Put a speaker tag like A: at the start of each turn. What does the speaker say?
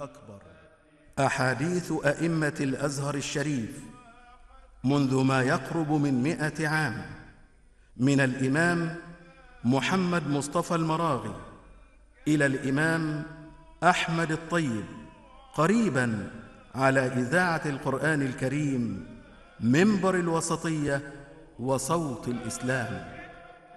A: الأكبر. أحاديث أئمة الأزهر الشريف منذ ما يقرب من 100 عام، من الإمام محمد مصطفى المراغي إلى الإمام أحمد الطيب، قريباً على إذاعة القرآن الكريم، منبر الوسطية وصوت الإسلام.